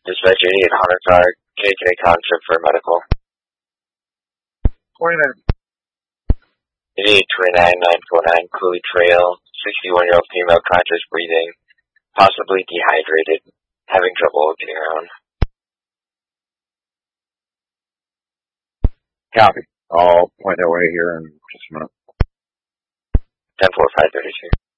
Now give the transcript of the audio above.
Dispatch 88 Hunter car, taking a concept for medical. 28949, Cooley Trail, 61-year-old female, conscious breathing, possibly dehydrated, having trouble getting around. Copy. I'll point that way here in just a minute. 10-4-5-32.